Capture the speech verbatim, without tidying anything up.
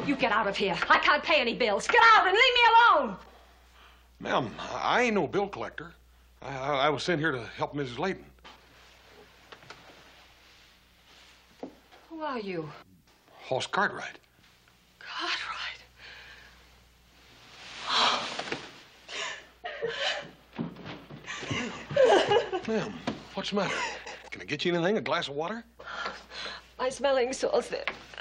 You get out of here. I can't pay any bills. Get out and leave me alone. Ma'am, I ain't no bill collector. I, I, I was sent here to help Missus Layton. Who are you? Hoss Cartwright. Cartwright? Ma'am, what's the matter? Can I get you anything? A glass of water? My smelling salt's